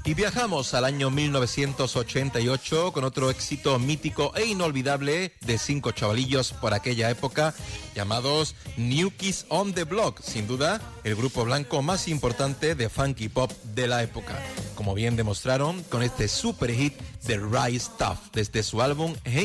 Y viajamos al año 1988 con otro éxito mítico e inolvidable de 5 chavalillos por aquella época, llamados New Kids on the Block, sin duda el grupo blanco más importante de funky pop de la época, como bien demostraron con este super hit de Right Stuff desde su álbum